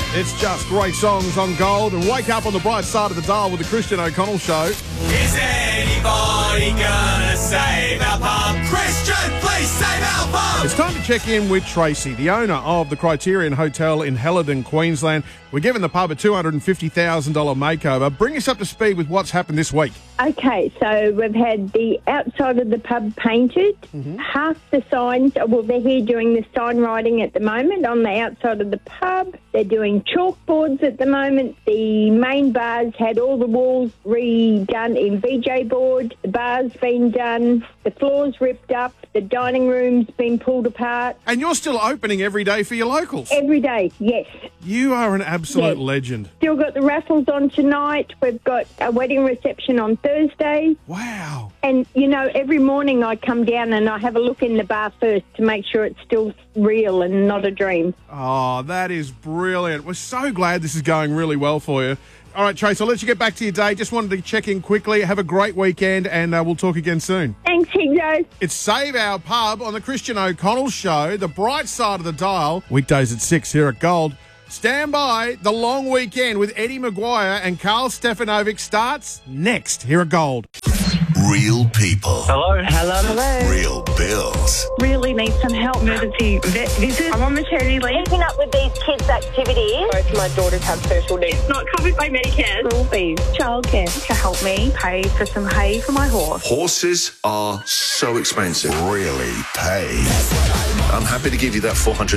It's just great songs on Gold. And wake up on the bright side of the dial with the Christian O'Connell Show. Is anybody gonna save our pub? Christian, please save our pub! It's time to check in with Tracy, the owner of the Criterion Hotel in Helidon, Queensland. We're giving the pub a $250,000 makeover. Bring us up to speed with what's happened this week. Okay, so we've had the outside of the pub painted. Half the signs, well, they're here doing the sign writing at the moment on the outside of the pub. They're doing chalkboards at the moment. The main bar's had all the walls redone in VJ board. The bar's been done. The floor's ripped up. The dining room's been pulled apart. And you're still opening every day for your locals. Every day, yes. You are an absolute legend. Still got the raffles on tonight. We've got a wedding reception on Thursday. Wow. And, you know, every morning I come down and I have a look in the bar first to make sure it's still real and not a dream. Oh, that is brilliant. We're so glad this is going really well for you. All right, Trace, I'll let you get back to your day. Just wanted to check in quickly. Have a great weekend, and we'll talk again soon. Thanks, Higgo. It's Save Our Pub on the Christian O'Connell Show, the bright side of the dial, weekdays at 6 here at Gold. Stand by. The long weekend with Eddie Maguire and Carl Stefanovic starts next here at Gold. Real people. Hello. Hello. Real bills. Really need some help. Emergency vet visit. I'm on maternity leave. Keeping up with these kids' activities. Both my daughters have special needs. Not covered by Medicare. School fees. Childcare. To help me pay for some hay for my horse. Horses are so expensive. Really pay. I'm happy to give you that $400.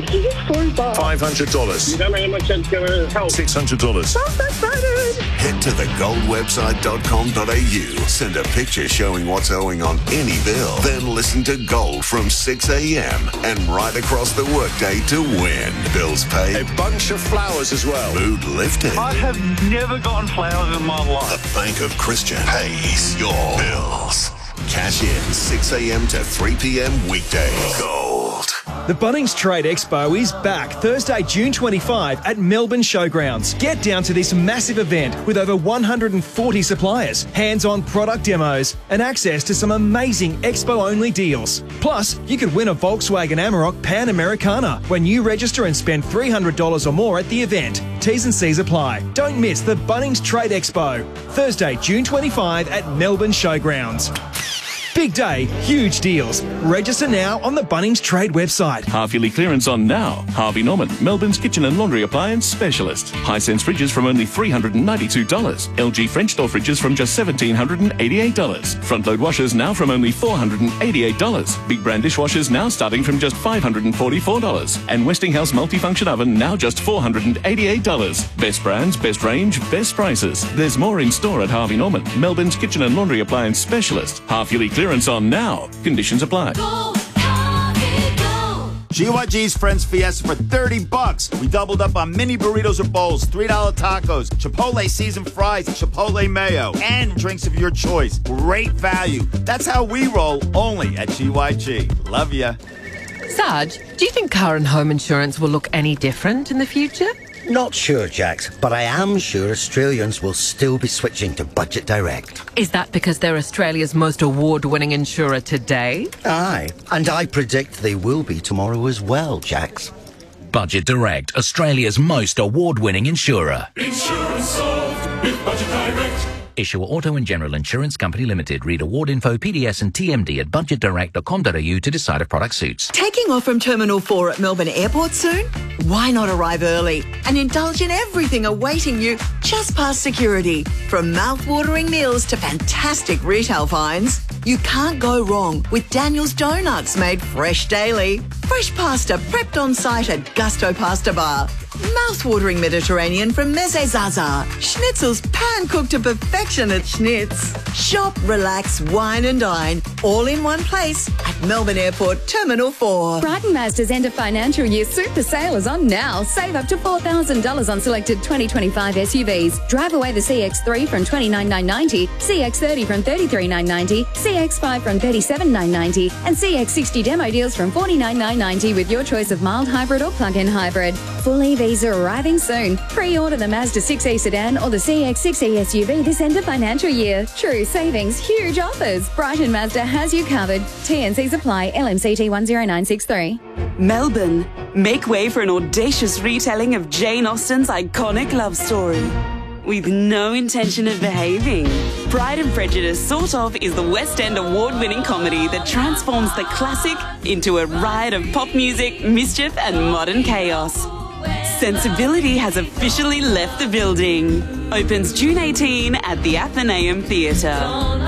$500. You don't know how much that's going to help. $600. Head to thegoldwebsite.com.au. Send a picture showing what's owing on any bill. Then listen to Gold from 6 a.m. and right across the workday to win. Bills paid. A bunch of flowers as well. Mood lifted. I have never gotten flowers in my life. The Bank of Christian pays your bills. Cash in 6 a.m. to 3 p.m. weekdays. Gold. The Bunnings Trade Expo is back Thursday, June 25 at Melbourne Showgrounds. Get down to this massive event with over 140 suppliers, hands-on product demos, and access to some amazing expo-only deals. Plus, you could win a Volkswagen Amarok Pan Americana when you register and spend $300 or more at the event. T's and C's apply. Don't miss the Bunnings Trade Expo, Thursday, June 25 at Melbourne Showgrounds. Big day, huge deals. Register now on the Bunnings Trade website. Half-yearly clearance on now. Harvey Norman, Melbourne's kitchen and laundry appliance specialist. Hisense fridges from only $392. LG French door fridges from just $1,788. Front-load washers now from only $488. Big brand dishwashers now starting from just $544. And Westinghouse multifunction oven now just $488. Best brands, best range, best prices. There's more in store at Harvey Norman, Melbourne's kitchen and laundry appliance specialist. Half-yearly clearance on now. Conditions apply. GYG's Friends Fiesta for $30. We doubled up on mini burritos or bowls, $3 tacos, Chipotle seasoned fries, Chipotle mayo, and drinks of your choice. Great value. That's how we roll, only at GYG. Love ya. Sarge, do you think car and home insurance will look any different in the future? Not sure, Jax, but I am sure Australians will still be switching to Budget Direct. Is that because they're Australia's most award-winning insurer today? Aye, and I predict they will be tomorrow as well, Jax. Budget Direct, Australia's most award-winning insurer. Insurance solved with Budget Direct. Issuer Auto and General Insurance Company Limited. Read award info, PDS and TMD at budgetdirect.com.au to decide if product suits. Taking off from Terminal 4 at Melbourne Airport soon? Why not arrive early and indulge in everything awaiting you just past security? From mouth-watering meals to fantastic retail finds, you can't go wrong with Daniel's Donuts made fresh daily. Fresh pasta prepped on site at Gusto Pasta Bar. Mouth-watering Mediterranean from Meze Zaza. Schnitzels pan-cooked to perfection at Schnitz. Shop, relax, wine and dine, all in one place at Melbourne Airport Terminal 4. Brighton Mazda's end of financial year super sale is on now. Save up to $4,000 on selected 2025 SUVs. Drive away the CX-3 from $29,990, CX-30 from $33,990, CX-5 from $37,990, and CX-60 demo deals from $49,990 with your choice of mild hybrid or plug-in hybrid. Full EVs are arriving soon. Pre-order the Mazda 6e sedan or the CX-6e SUV this end of financial year. True savings, huge offers. Brighton Mazda has you covered. TNCs apply. LMCT 10963. Melbourne. Make way for an audacious retelling of Jane Austen's iconic love story. With no intention of behaving. Pride and Prejudice Sort Of is the West End award-winning comedy that transforms the classic into a riot of pop music, mischief and modern chaos. Sensibility has officially left the building. Opens June 18 at the Athenaeum Theatre.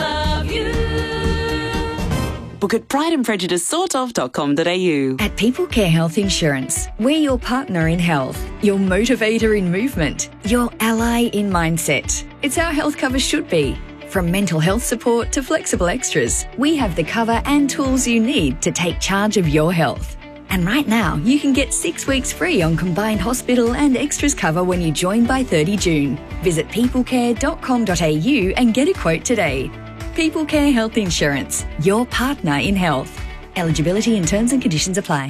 Book at prideandprejudicesortof.com.au. At People Care Health Insurance, we're your partner in health, your motivator in movement, your ally in mindset. It's how health cover should be. From mental health support to flexible extras, we have the cover and tools you need to take charge of your health. And right now, you can get 6 weeks free on combined hospital and extras cover when you join by 30 June. Visit peoplecare.com.au and get a quote today. People Care Health Insurance, your partner in health. Eligibility and terms and conditions apply.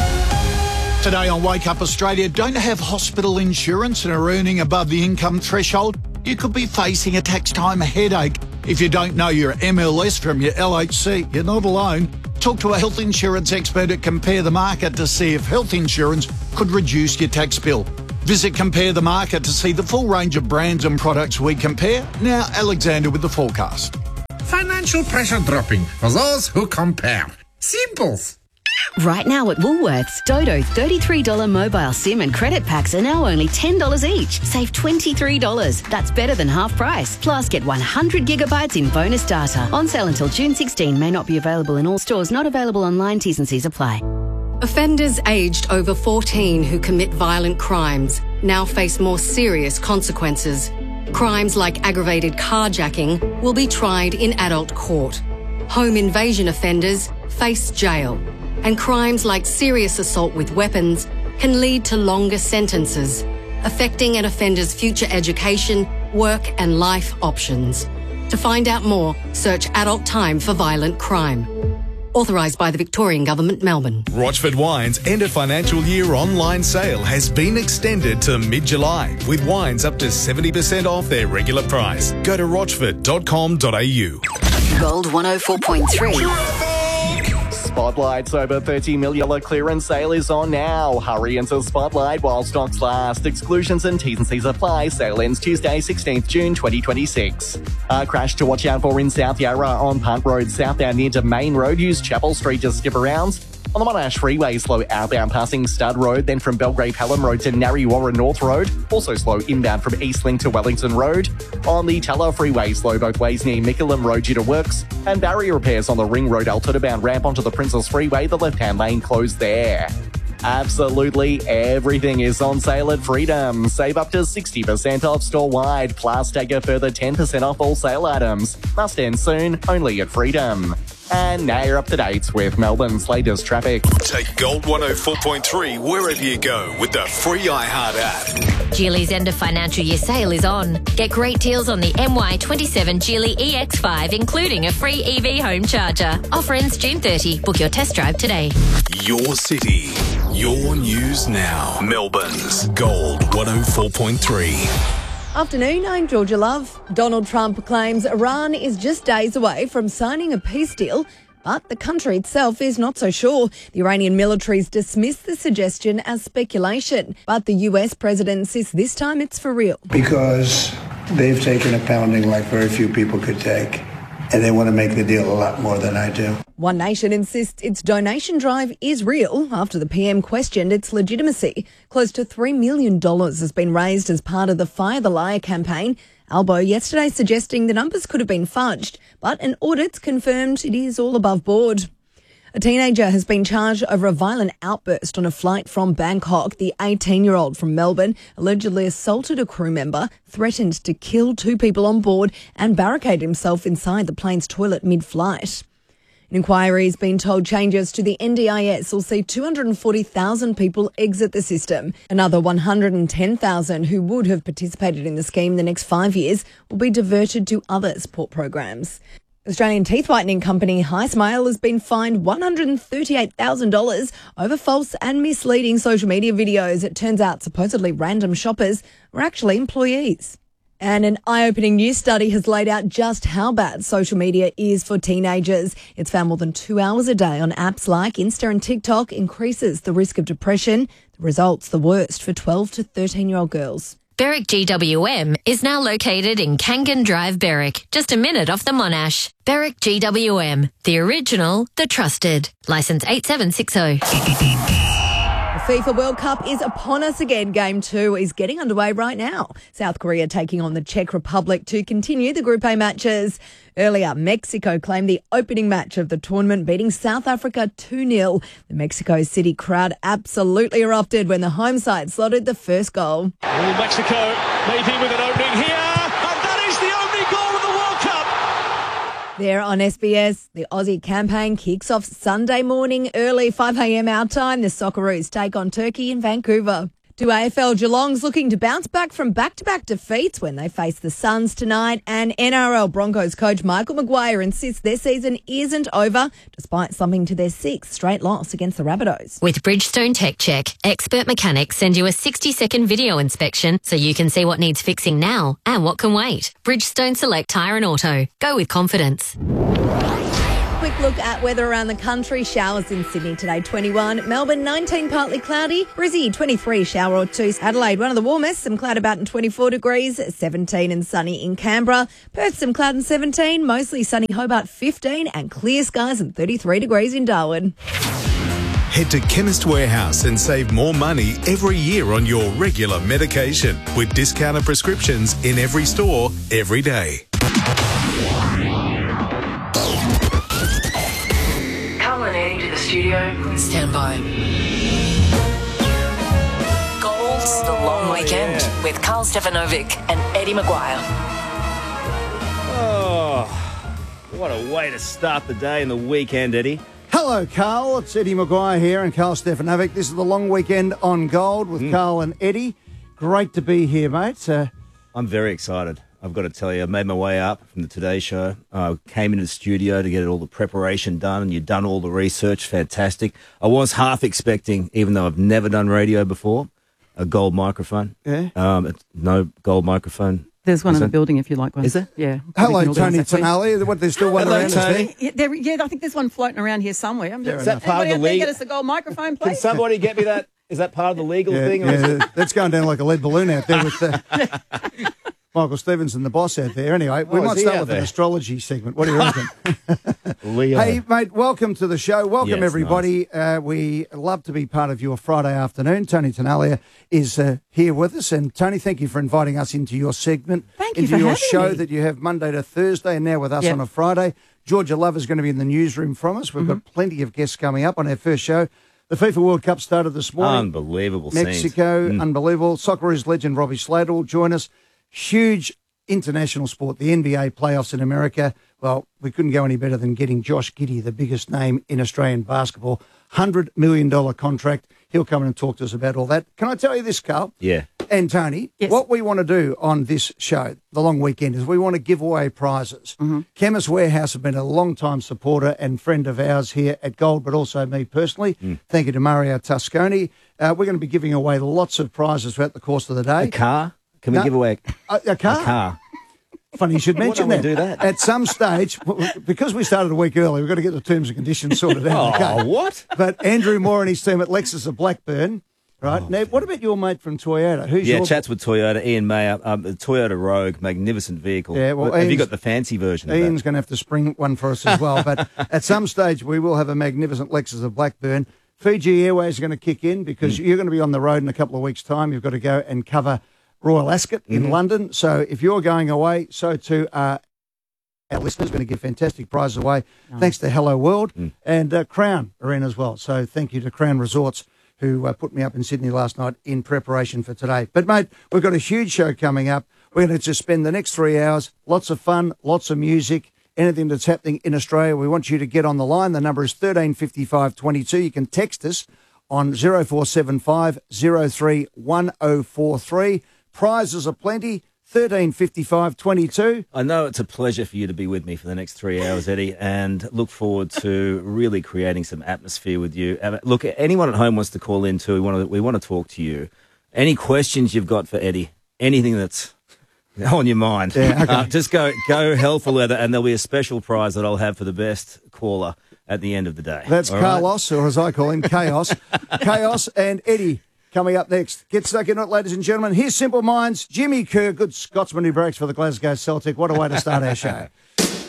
Today on Wake Up Australia, don't have hospital insurance and are earning above the income threshold? You could be facing a tax time headache. If you don't know your MLS from your LHC, you're not alone. Talk to a health insurance expert at Compare the Market to see if health insurance could reduce your tax bill. Visit Compare the Market to see the full range of brands and products we compare. Now, Alexander with the forecast. Financial pressure dropping for those who compare. Simples. Right now at Woolworths, Dodo $33 mobile SIM and credit packs are now only $10 each. Save $23. That's better than half price. Plus, get 100 gigabytes in bonus data. On sale until June 16. May not be available in all stores. Not available online. T's and C's apply. Offenders aged over 14 who commit violent crimes now face more serious consequences. Crimes like aggravated carjacking will be tried in adult court. Home invasion offenders face jail. And crimes like serious assault with weapons can lead to longer sentences, affecting an offender's future education, work and life options. To find out more, search Adult Time for Violent Crime. Authorised by the Victorian Government, Melbourne. Rochford Wine's end of financial year online sale has been extended to mid-July, with wines up to 70% off their regular price. Go to rochford.com.au. Gold 104.3. Spotlight's over $30 million clearance sale is on now. Hurry into Spotlight while stocks last. Exclusions and T's and C's apply. Sale ends Tuesday, 16th June 2026. A crash to watch out for in South Yarra on Punt Road southbound near to Main Road. Use Chapel Street to skip around. On the Monash Freeway, slow outbound passing Stud Road, then from Belgrave Pelham Road to Narrewarra North Road. Also slow inbound from Eastlink to Wellington Road. On the Teller Freeway, slow both ways near Mickleham Road due to works. And barrier repairs on the Ring Road Altoona bound ramp onto the Princess Freeway, the left-hand lane closed there. Absolutely everything is on sale at Freedom. Save up to 60% off store-wide, plus take a further 10% off all sale items. Must end soon, only at Freedom. And now you're up to date with Melbourne's latest traffic. Take Gold 104.3 wherever you go with the free iHeart app. Geely's end of financial year sale is on. Get great deals on the MY27 Geely EX5, including a free EV home charger. Offer ends June 30. Book your test drive today. Your city, your news now. Melbourne's Gold 104.3. Afternoon, I'm Georgia Love. Donald Trump claims Iran is just days away from signing a peace deal, but the country itself is not so sure. The Iranian military's dismissed the suggestion as speculation, but the US president insists this time it's for real. Because they've taken a pounding like very few people could take, and they want to make the deal a lot more than I do. One Nation insists its donation drive is real after the PM questioned its legitimacy. Close to $3 million has been raised as part of the Fire the Liar campaign. Albo yesterday suggesting the numbers could have been fudged, but an audit's confirmed it is all above board. A teenager has been charged over a violent outburst on a flight from Bangkok. The 18-year-old from Melbourne allegedly assaulted a crew member, threatened to kill 2 people on board and barricaded himself inside the plane's toilet mid-flight. An inquiry has been told changes to the NDIS will see 240,000 people exit the system. Another 110,000 who would have participated in the scheme in the next 5 years will be diverted to other support programs. Australian teeth whitening company Highsmile has been fined $138,000 over false and misleading social media videos. It turns out supposedly random shoppers were actually employees. And an eye-opening new study has laid out just how bad social media is for teenagers. It's found more than 2 hours a day on apps like Insta and TikTok increases the risk of depression. The results the worst for 12 to 13-year-old girls. Berwick GWM is now located in Kangan Drive, Berwick, just a minute off the Monash. Berwick GWM, the original, the trusted. Licence 8760. The FIFA World Cup is upon us again. Game 2 is getting underway right now. South Korea taking on the Czech Republic to continue the Group A matches. Earlier, Mexico claimed the opening match of the tournament, beating South Africa 2-0. The Mexico City crowd absolutely erupted when the home side slotted the first goal. Mexico maybe with an opening here, and that is the opening goal of the World Cup. There on SBS, the Aussie campaign kicks off Sunday morning early, 5 a.m. our time. The Socceroos take on Turkey in Vancouver. To AFL, Geelong's looking to bounce back from back-to-back defeats when they face the Suns tonight. And NRL Broncos coach Michael Maguire insists their season isn't over, despite slumping to their 6th straight loss against the Rabbitohs. With Bridgestone Tech Check, expert mechanics send you a 60-second video inspection so you can see what needs fixing now and what can wait. Bridgestone Select Tyre and Auto. Go with confidence. Quick look at weather around the country. Showers in Sydney today, 21. Melbourne, 19, partly cloudy. Brizzy, 23, shower or two. Adelaide, one of the warmest, some cloud about and 24 degrees. 17 and sunny in Canberra. Perth, some cloud and 17. Mostly sunny Hobart, 15. And clear skies and 33 degrees in Darwin. Head to Chemist Warehouse and save more money every year on your regular medication with discounted prescriptions in every store, every day. To the studio. Stand by. Gold's The Long Weekend with Carl Stefanovic and Eddie Maguire. Oh, what a way to start the day and the weekend, Eddie. Hello, Carl. It's Eddie Maguire here and Carl Stefanovic. This is the long weekend on Gold with Carl and Eddie. Great to be here, mate. I'm very excited. I've got to tell you, I made my way up from the Today Show. I came into the studio to get all the preparation done, and you've done all the research. Fantastic. I was half expecting, even though I've never done radio before, a gold microphone. Yeah. No gold microphone. There's one in the building if you like one. Is there? Yeah. Hello, Tony Tonali. What, there's still one around, Tony. Yeah, I think there's one floating around here somewhere. Is that part of the legal? Get us a gold microphone, please. Can somebody get me that? Is that part of the legal thing? Yeah, that's going down like a lead balloon out there with Michael Stevenson, the boss out there. Anyway, we might start with an astrology segment. What do you reckon? Leo. Hey, mate, welcome to the show. Welcome, Yes, everybody. We love to be part of your Friday afternoon. Tony Tonalia is here with us. And, Tony, thank you for inviting us into your segment. Thank you into for your having show me. that you have Monday to Thursday and now with us on a Friday. Georgia Love is going to be in the newsroom from us. We've got plenty of guests coming up on our first show. The FIFA World Cup started this morning. Unbelievable Mexico, scenes. unbelievable. Socceroos legend Robbie Slater will join us. Huge international sport, the NBA playoffs in America. Well, we couldn't go any better than getting Josh Giddey, the biggest name in Australian basketball. $100 million contract. He'll come in and talk to us about all that. Can I tell you this, Carl? Yeah. And Tony, what we want to do on this show, the long weekend, is we want to give away prizes. Chemist Warehouse have been a long-time supporter and friend of ours here at Gold, but also me personally. Thank you to Mario Tasconi. We're going to be giving away lots of prizes throughout the course of the day. A car? Can we give away a car? A car. Funny you should mention Why that. don't we do that? At some stage, because we started a week early, we've got to get the terms and conditions sorted out. Oh, what? But Andrew Moore and his team at Lexus of Blackburn, right? Now, what about your mate from Toyota? Who's your... chats with Toyota, Ian Mayer, the Toyota Rogue, magnificent vehicle. Yeah, well, have you got the fancy version of Ian's going to have to spring one for us as well. But at some stage, we will have a magnificent Lexus of Blackburn. Fiji Airways are going to kick in because you're going to be on the road in a couple of weeks' time. You've got to go and cover Royal Ascot in London. So if you're going away, so too are our listeners. We're going to give fantastic prizes away. Thanks to Hello World and Crown are in as well. So thank you to Crown Resorts who put me up in Sydney last night in preparation for today. But, mate, we've got a huge show coming up. We're going to just spend the next 3 hours, lots of fun, lots of music, anything that's happening in Australia. We want you to get on the line. The number is 135522. You can text us on 0475 03 1043. Prizes are plenty. 13 55 22. I know it's a pleasure for you to be with me for the next 3 hours, Eddie, and look forward to really creating some atmosphere with you. Look, anyone at home wants to call in too. We want to talk to you. Any questions you've got for Eddie? Anything that's on your mind? Yeah, okay. Just go hell for leather, and there'll be a special prize that I'll have for the best caller at the end of the day. That's All right? Carlos, or as I call him, Chaos. Chaos and Eddie coming up next. Get stuck in it, ladies and gentlemen. Here's Simple Minds, Jimmy Kerr, good Scotsman who breaks for the Glasgow Celtic. What a way to start our show.